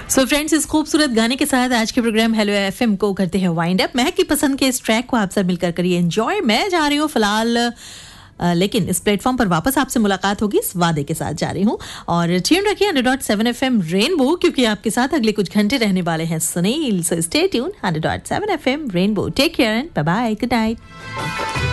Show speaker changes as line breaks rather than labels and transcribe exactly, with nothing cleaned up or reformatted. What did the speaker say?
So friends, इस खूबसूरत गाने के साथ आज के प्रोग्राम हेलो एफएम को करते हैं वाइंड अप। महक की पसंद के इस ट्रैक को आप सब मिलकर करिए एंजॉय। मैं जा रही हूँ फिलहाल, आ, लेकिन इस प्लेटफॉर्म पर वापस आपसे मुलाकात होगी इस वादे के साथ जा रही हूँ। और ट्यून रखिए hundred dot seven F M rainbow, क्योंकि आपके साथ अगले कुछ घंटे रहने वाले हैं Sunil. So stay tune hundred dot seven F M rainbow. Take care and bye bye, good night.